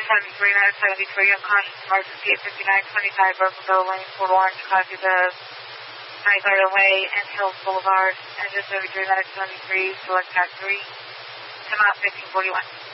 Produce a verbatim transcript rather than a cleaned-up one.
seventy-three, nine seventy-three, unconscious emergency at fifty-nine twenty-five Roosevelt Lane, Port Orange, copy the Night Garden Way and Hills Boulevard, engine seventy-three, nine seventy-three, select pack three, come out fifteen forty-one.